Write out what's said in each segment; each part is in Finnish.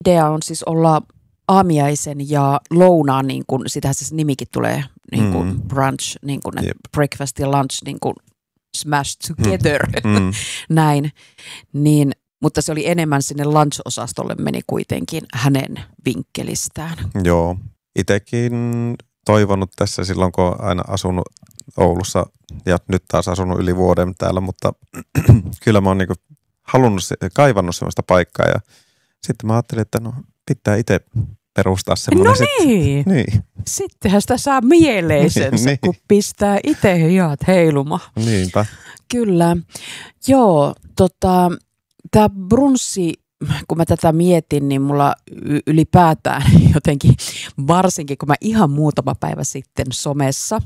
idea on siis olla aamiaisen ja lounaan, niin kuin, sitähän se nimikin tulee, niin kuin brunch, niin kuin, breakfast ja lunch, niin kuin smash together, näin. Niin, mutta se oli enemmän sinne lunch-osastolle meni kuitenkin hänen vinkkelistään. Joo, itsekin toivonut tässä silloin, kun olen aina asunut Oulussa ja nyt taas asunut yli vuoden täällä, mutta kyllä mä oon niinku kaivannut sellaista paikkaa ja sitten mä ajattelin, että no pitää itse perustaa semmoinen. No niin. Sittenhän sitä saa mieleisensä, niin. Kun pistää itse hihat heilumaan. Niinpä. Kyllä. Joo, tämä brunssi, kun mä tätä mietin, niin mulla ylipäätään jotenkin, varsinkin kun mä ihan muutama päivä sitten somessa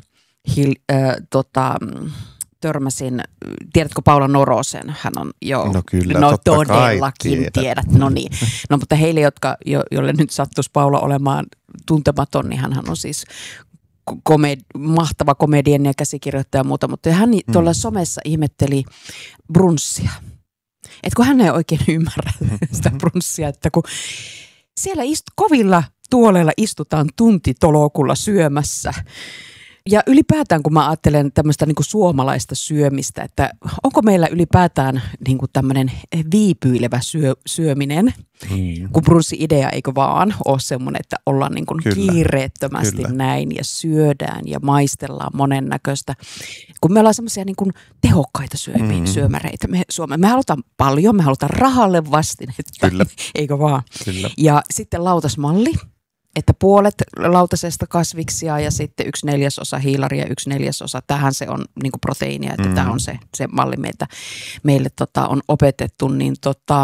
törmäsin, tiedätkö Paula Norosen? Hän on jo, no kyllä, todellakin tiedät. No niin. No mutta heille, joille nyt sattuisi Paula olemaan tuntematon, niin hän on siis mahtava komedian ja käsikirjoittaja ja muuta, mutta hän tuolla somessa ihmetteli brunssia. Että kun hän ei oikein ymmärrä sitä brunssia, että kun siellä kovilla tuoleilla istutaan tuntitolokulla syömässä. Ja ylipäätään, kun mä ajattelen tämmöistä niin kuin suomalaista syömistä, että onko meillä ylipäätään niin kuin tämmöinen viipyilevä syöminen, kun brunssi-idea eikö vaan ole semmoinen, että ollaan niin kuin kiireettömästi näin ja syödään ja maistellaan monennäköistä. Kun me ollaan semmoisia niin kuin tehokkaita syömäreitä. Me halutaan paljon, me halutaan rahalle vastinetta, eikö vaan? Kyllä. Ja sitten lautasmalli. Että puolet lautasesta kasviksia ja sitten 1/4 hiilaria, 1/4. Tähän se on niin kuin proteiinia, että tämä on se malli meille on opetettu. Niin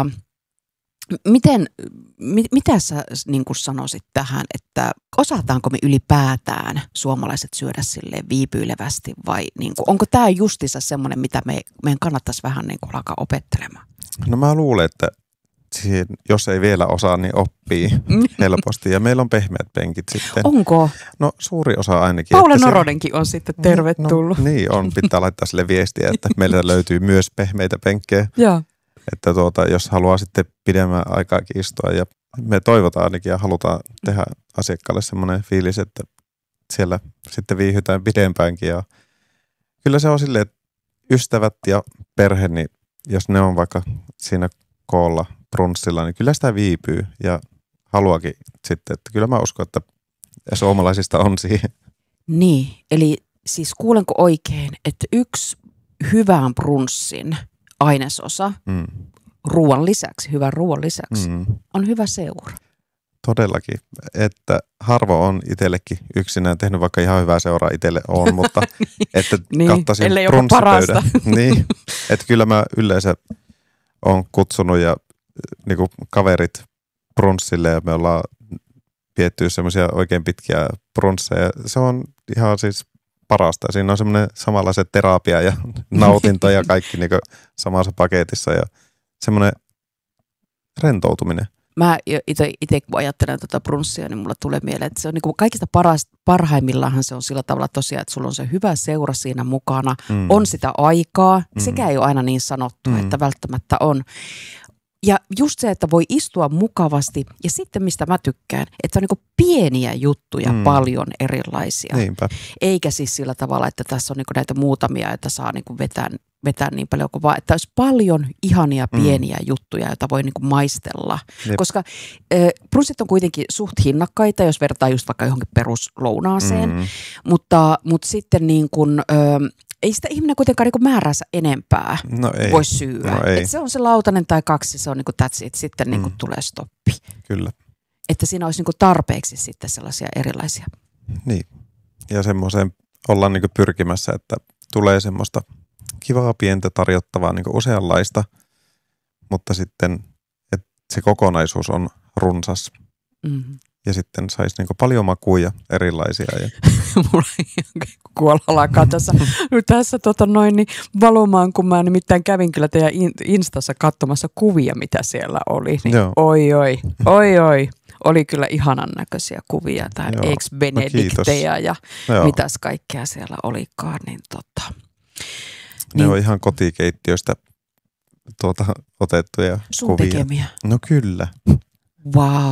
mitä sä niin kuin sanoisit tähän, että osataanko me ylipäätään suomalaiset syödä silleen viipyilevästi vai niin kuin, onko tämä justiinsa semmoinen, mitä meidän kannattaisi vähän niin kuin alkaa opettelemaan? No mä luulen, että jos ei vielä osaa, niin oppii helposti. Ja meillä on pehmeät penkit sitten. Onko? No suuri osa ainakin. Paula Noronenkin on sitten tervetullut. No, niin on, pitää laittaa sille viestiä, että meillä löytyy myös pehmeitä penkkejä. Joo. Että jos haluaa sitten pidemmän aikaakin istua ja me toivotaan ainakin ja halutaan tehdä asiakkaalle semmoinen fiilis, että siellä sitten viihytään pidempäänkin. Ja kyllä se on silleen, että ystävät ja perhe, niin jos ne on vaikka siinä koolla brunssilla, niin kyllä sitä viipyy ja haluakin sitten, että kyllä mä uskon, että suomalaisista on siihen. Niin, eli siis kuulenko oikein, että yksi hyvän brunssin ainesosa hyvän ruoan lisäksi on hyvä seura. Todellakin, että harvo on itsellekin yksinään tehnyt, vaikka ihan hyvää seuraa itselle on, mutta että kattaisin brunssipöydän. Niin, että kyllä mä yleensä on kutsunut ja niinku kaverit brunssille ja me ollaan vietty semmoisia oikein pitkiä brunsseja. Se on ihan siis parasta. Siinä on semmoinen samanlainen terapia ja nautinto ja kaikki niinku samassa paketissa ja semmoinen rentoutuminen. Mä itse kun ajattelen tuota brunssia, niin mulla tulee mieleen, että se on niinku kaikista parhaimmillaan se on sillä tavalla tosiaan, että sulla on se hyvä seura siinä mukana, on sitä aikaa, sekä ei ole aina niin sanottu, että välttämättä on. Ja just se, että voi istua mukavasti ja sitten mistä mä tykkään, että on niinku pieniä juttuja paljon erilaisia. Niinpä. Eikä siis sillä tavalla, että tässä on niinku näitä muutamia, joita saa niinku vetää niin paljon kuin vaan, että olisi paljon ihania pieniä juttuja, joita voi niinku maistella. Jep. Koska brunssit on kuitenkin suht hinnakkaita, jos vertaa just vaikka johonkin peruslounaaseen, mutta sitten niin kuin, ei sitä ihminen kuitenkaan niinku määräänsä enempää voi syödä. No et se on se lautanen tai 2, se on niinku that's it, sitten niinku tulee stoppi. Kyllä. Että siinä olisi niinku tarpeeksi sitten sellaisia erilaisia. Niin, ja semmoiseen ollaan niinku pyrkimässä, että tulee semmoista kivaa pientä tarjottavaa niinku useanlaista, mutta sitten että se kokonaisuus on runsas. Ja sitten saisi niinku paljon makuja erilaisia. Ja mulla kuolla alkaa tässä niin valumaan, kun mä nimittäin kävin kyllä teidän Instassa katsomassa kuvia, mitä siellä oli. Niin oi. Oli kyllä ihanan näköisiä kuvia, tai ex Benedicteja ja mitäs kaikkea siellä olikaan. Niin ne on ihan kotikeittiöstä otettuja sun kuvia. tekemiä. No kyllä. Wow.